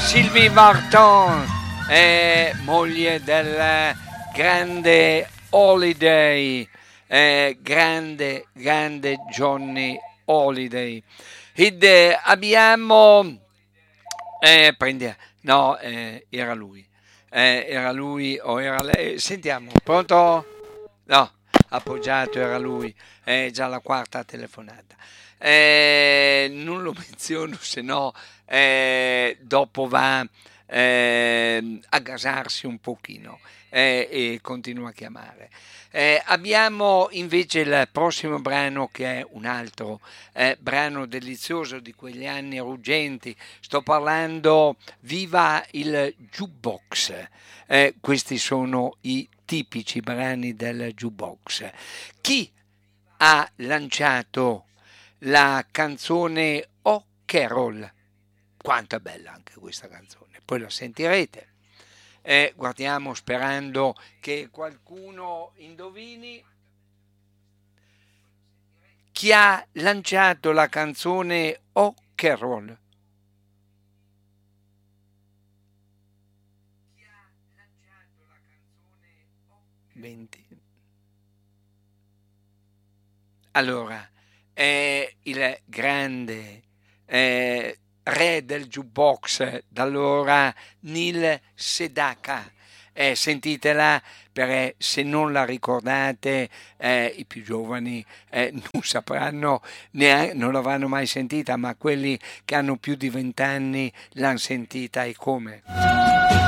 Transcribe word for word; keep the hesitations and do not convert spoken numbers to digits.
Sylvie Vartan, eh, moglie del grande Holiday, eh, grande, grande Johnny Holiday. Ed eh, abbiamo... Eh, prendi, no, eh, era lui. Eh, era lui o era lei? Sentiamo, pronto? No, appoggiato, era lui. È già la quarta telefonata. Eh, non lo menziono, se no eh, dopo va eh, a gasarsi un pochino eh, e continua a chiamare. Eh, abbiamo invece il prossimo brano che è un altro eh, brano delizioso di quegli anni ruggenti. Sto parlando Viva il Jukebox. Eh, questi sono i tipici brani del jukebox. Chi ha lanciato la canzone Oh Carol? Quanto è bella anche questa canzone, poi la sentirete. Eh, guardiamo sperando che qualcuno indovini chi ha lanciato la canzone Oh Carol. venti. Allora, è il grande eh, re del jukebox d'allora, Neil Sedaka. Eh, sentitela, perché se non la ricordate eh, i più giovani eh, non sapranno, neanche, non l'avranno mai sentita, ma quelli che hanno più di vent'anni l'hanno sentita e come.